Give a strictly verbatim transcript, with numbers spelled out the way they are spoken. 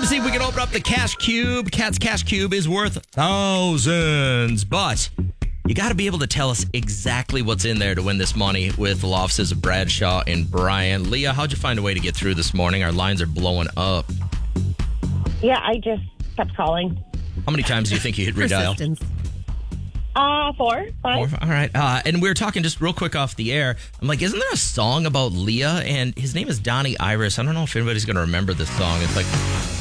see if we can open up the cash cube. Cat's cash cube is worth thousands, but you got to be able to tell us exactly what's in there to win this money with the law offices of Bradshaw and Bryan. Leah, how'd you find a way to get through this morning? Our lines are blowing up. Yeah, I just kept calling. How many times do you think you hit redial? Persistence. Uh, four, five. Four? All right. Uh, and we were talking just real quick off the air. I'm like, isn't there a song about Leah? And his name is Donnie Iris. I don't know if anybody's going to remember this song. It's like...